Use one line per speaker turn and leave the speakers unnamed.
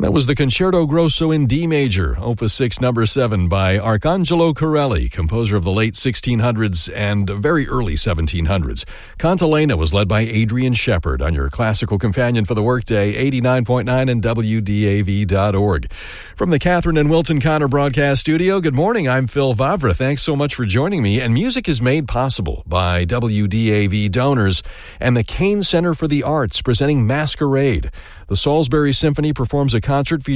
That was the Concerto Grosso in D major, Opus 6, number 7, by Arcangelo Corelli, composer of the late 1600s and very early 1700s. Cantilena was led by Adrian Shepard on your classical companion for the workday, 89.9 and WDAV.org. From the Catherine and Wilton Connor broadcast studio, good morning, I'm Phil Vavra. Thanks so much for joining me. And music is made possible by WDAV donors and the Kane Center for the Arts presenting Masquerade. The Salisbury Symphony performs a concert featuring